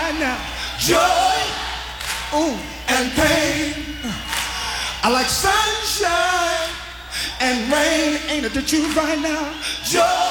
right now? Joy, and pain. I like sunshine and rain. Ain't it the truth right now? Joy